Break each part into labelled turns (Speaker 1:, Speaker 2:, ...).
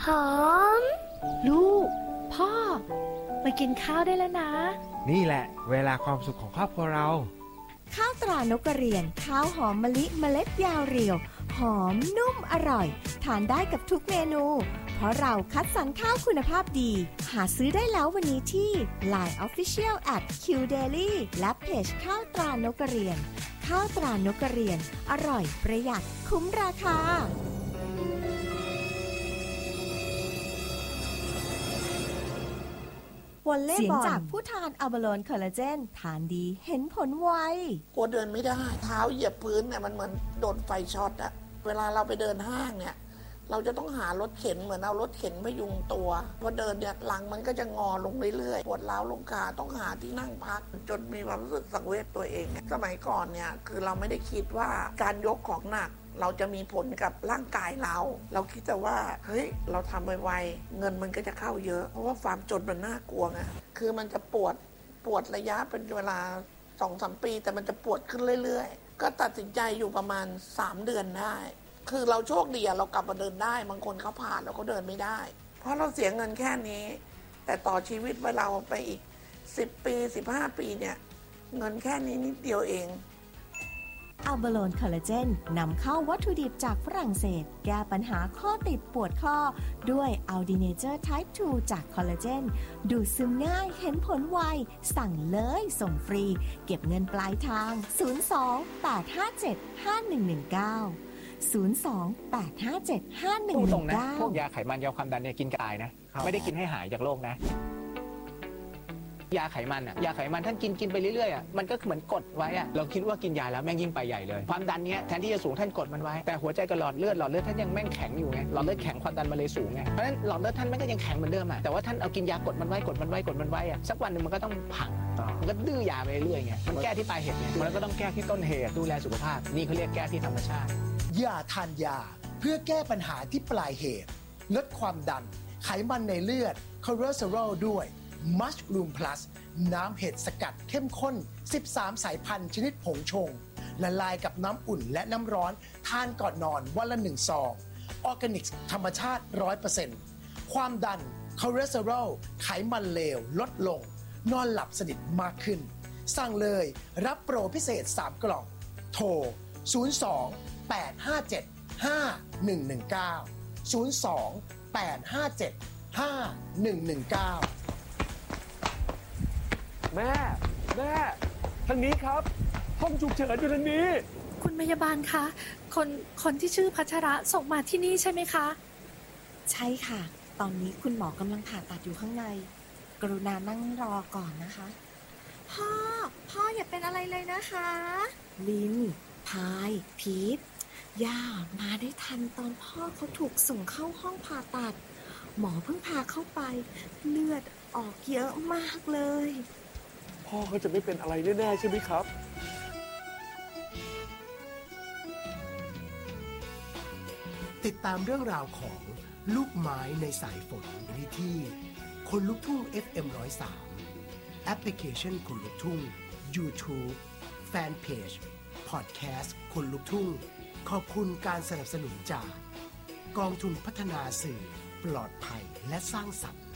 Speaker 1: หอมลูกพ่อมากินข้าวได้แล้วนะ
Speaker 2: นี่แหละเวลาความสุขของครอบครัวเรา
Speaker 3: ข้าวตรานกกระเรียนข้าวหอมมะลิเมล็ดยาวเรียวหอมนุ่มอร่อยทานได้กับทุกเมนูเพราะเราคัดสรรข้าวคุณภาพดีหาซื้อได้แล้ววันนี้ที่ Line Official @QDaily และเพจข้าวตรานกกระเรียนข้าวตรานกกระเรียนอร่อยประหยัดคุ้มราคาเสียงจากผู้ทานอัลบาโลนคอลลาเจนทานดีเห็นผลไว
Speaker 4: กลัวเดินไม่ได้เท้าเหยียบพื้นเนี่ยมันเหมือนโดนไฟช็อตอะเวลาเราไปเดินห้างเนี่ยเราจะต้องหารถเข็นเหมือนเอารถเข็นพยุงตัวพอเดินเนี่ยหลังมันก็จะงอลงเรื่อยๆปวดร้าวลงขาต้องหาที่นั่งพักจนมีความรู้สึกสังเวชตัวเองสมัยก่อนเนี่ยคือเราไม่ได้คิดว่าการยกของหนักเราจะมีผลกับร่างกายเราคิดแต่ว่าเฮ้ยเราทำไวๆเงินมันก็จะเข้าเยอะเพราะว่าความจนมันน่ากลัวไงคือมันจะปวดระยะเป็นเวลา 2-3 ปีแต่มันจะปวดขึ้นเรื่อยๆก็ตัดสินใจอยู่ประมาณ3 เดือนได้คือเราโชคดีเรากลับมาเดินได้บางคนเขาผ่านแล้วเขาเดินไม่ได้เพราะเราเสียเงินแค่นี้แต่ต่อชีวิตเวลาไปอีก10 ปี15 ปีเนี่ยเงินแค่นี้นิดเดียวเอง
Speaker 3: อัลบาโลนคอลลาเจนนำเข้าวัตถุดิบจากฝรั่งเศสแก้ปัญหาข้อติดปวดข้อด้วยอัลดีเนเจอร์ไทป์ 2 จากคอลลาเจนดูดซึมง่ายเห็นผลไวสั่งเลยส่งฟรีเก็บเงินปลายทาง02-857-5119
Speaker 5: พูดตรงนะพวกยาไขมันยาความดันเนี่ยกินกายนะไม่ได้กินให้หายจากโรคนะยาไขมันอ่ะยาไขมันท่านกินไปเรื่อยๆอ่ะมันก็เหมือนกดไว้อ่ะเราคิดว่ากินยาแล้วแม่งยิ่งไปใหญ่เลยความดันเนี้ยแทนที่จะสูงท่านกดมันไว้แต่หัวใจกับหลอดเลือดท่านยังแม่งแข็งอยู่ไงหลอดเลือดแข็งความดันมันเลยสูงไงเพราะฉะนั้นหลอดเลือดท่านแม่งก็ยังแข็งเหมือนเดิมอ่ะแต่ว่าท่านเอากินยากดมันไว้อ่ะสักวันนึงมันก็ต้องพังมันก็ดื้อยาไปเรื่อยๆไงมันแก้ที่ปลายเหตุไงมันก็ต้องแก้ที่ต้นเหตุดูแลสุขภาพนี่เขาเรียกแก้ที่ธรรมชาติ
Speaker 6: อย่าทานยาเพื่อแก้ปัญหาที่ปลายเหตุลดความดันไขมันในเลือดคอเลสเตอรอลด้วยมัชรูมพลัสน้ำเห็ดสกัดเข้มข้น13 สายพันธุ์ชนิดผงชงละลายกับน้ำอุ่นและน้ำร้อนทานก่อนนอนวันละ1 ซองออร์แกนิกธรรมชาติ 100% ความดันคอเลสเตอรอลไขมันเลวลดลงนอนหลับสนิทมากขึ้นสั่งเลยรับโปรพิเศษ3 กล่องโทร02-857-5119
Speaker 7: แม่ทางนี้ครับห้องฉุกเฉินอยู่ทางนี้
Speaker 1: คุณพยาบาลคะคนที่ชื่อพัชระส่งมาที่นี่ใช่ไหมคะ
Speaker 3: ใช่ค่ะตอนนี้คุณหมอกำลังผ่าตัดอยู่ข้างในกรุณานั่งรอก่อนนะคะพ่ออย่าเป็นอะไรเลยนะคะลินพายพีทย่ามาได้ทันตอนพ่อเขาถูกส่งเข้าห้องผ่าตัดหมอเพิ่งพาเข้าไปเลือดออกเยอะมากเลย
Speaker 7: พ่อเขาจะไม่เป็นอะไรแน่ๆใช่ไหมครับ
Speaker 6: ติดตามเรื่องราวของลูกไม้ในสายฝนได้ที่คนลุกทุ่ง FM 103แอปพลิเคชันคนลุกทุ่ง YouTube แฟนเพจพอดแคสต์คนลุกทุ่งขอบคุณการสนับสนุนจากกองทุนพัฒนาสื่อปลอดภัยและสร้างสรรค์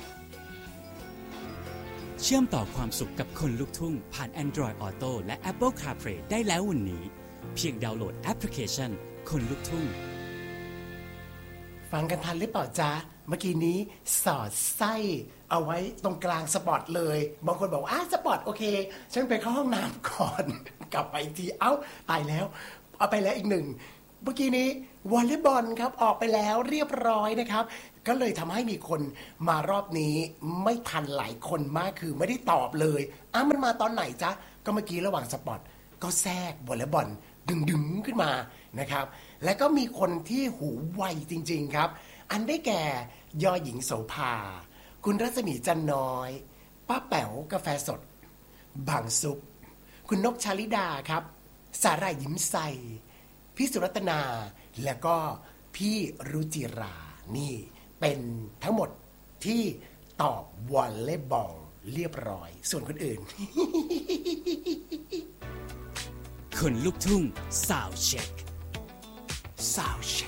Speaker 8: เชื่อมต่อความสุขกับคนลุกทุ่งผ่าน Android Auto และ Apple CarPlay ได้แล้ววันนี้เพียงดาวน์โหลดแอปพลิเคชันคนลุกทุ่ง
Speaker 6: ฟังกันทันหรือเปล่าจ๊ะเมื่อกี้นี้สอดไส้เอาไว้ตรงกลางสปอตเลยบางคนบอกว่าสปอตโอเคฉันไปเข้าห้องน้ำก่อนกลับไปอีกทีตายแล้วเอาไปแล้วอีกหนึ่งเมื่อกี้นี้วอลเลย์บอลครับออกไปแล้วเรียบร้อยนะครับก็เลยทำให้มีคนมารอบนี้ไม่ทันหลายคนมากคือไม่ได้ตอบเลยมันมาตอนไหนจ๊ะก็เมื่อกี้ระหว่างสปอตก็แทรกวอลเลย์บอลดึงขึ้นมานะครับและก็มีคนที่หูไวจริงๆครับอันได้แก่ยอหญิงโสภาคุณรัศมีจันน้อยป้าแป๋วกาแฟสดบางซุปคุณนกชาลิดาครับสาหร่ายยิ้มใสพี่สุรัตนาแล้วก็พี่รุจิรานี่เป็นทั้งหมดที่ตอบวอลเลย์บอลเรียบร้อยส่วนคนอื่น
Speaker 8: คนลุกทุ่งสาวเช็ค